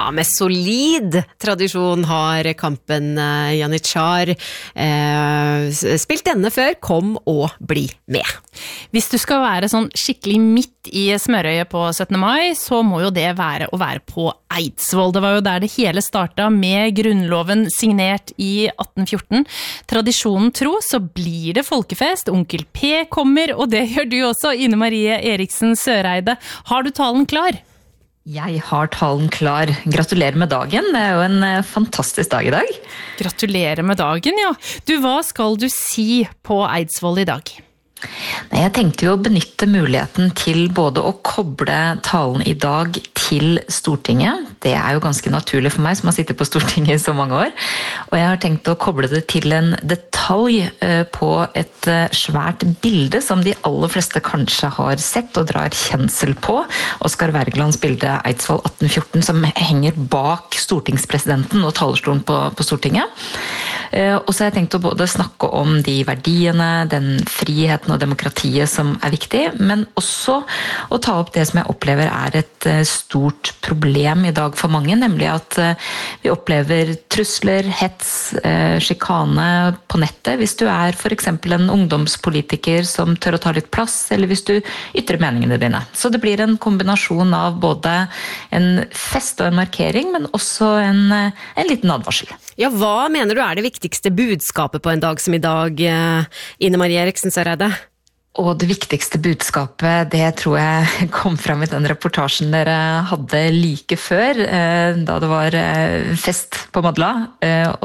med solid tradisjon har Kampen Janitsjar spilt denne før. Kom og bli med. Hvis du skal være sånn skikkelig midt i smørøyet på 17. mai, så må jo det være å være på Eidsvoll. Det var jo der det hele startet med grunnloven signert i 1814. Tradisjonen tro, så blir det folkefest. Onkel P kommer, og det gjør du også, Ine Marie Eriksen Søreide. Har du talen klar? Jeg har talen klar. Gratulerer med dagen. Det jo en fantastisk dag i dag. Gratulerer med dagen, ja. Du, hva skal du si på Eidsvoll i dag? Jeg tenkte jo å benytte muligheten til både å koble talen i dag til Stortinget. Det jo ganske naturlig for meg som har sittet på Stortinget i så mange år. Og jeg har tenkt å koble det til en detalj på et svært bilde som de aller fleste kanskje har sett og drar kjensel på. Oskar Wergelands bilde Eidsvoll 1814 som henger bak stortingspresidenten og talerstolen på Stortinget. Og så har jeg tenkt å både snakke om de verdiene, den friheten og demokratiet som viktig, men også å ta opp det som jeg opplever et stort problem i dag for mange, nemlig at vi opplever trusler, hets, skikane på nettet, hvis du for eksempel en ungdomspolitiker som tør å ta litt plass, eller hvis du ytrer meningene dine. Så det blir en kombinasjon av både en fest og en markering, men også en liten advarsel. Ja, hva mener du det viktigste budskapet på en dag som i dag, Ine Marie Eriksen Søreide? Og det viktigste budskapet, det tror jeg kom fram i den reportasjen dere hadde like før, da det var fest på Madla. Og